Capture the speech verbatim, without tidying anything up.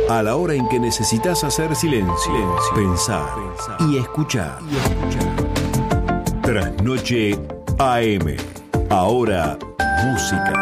A la hora en que necesitas hacer silencio, silencio, pensar y escuchar. Trasnoche A M. Ahora, música.